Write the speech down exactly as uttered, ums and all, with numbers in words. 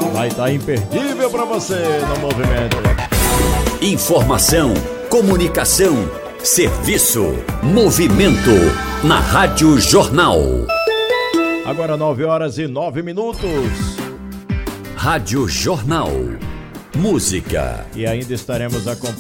vai estar imperdível para você no movimento. Informação, comunicação, serviço, movimento na Rádio Jornal. Agora nove horas e nove minutos. Rádio Jornal. Música. E ainda estaremos acompanhando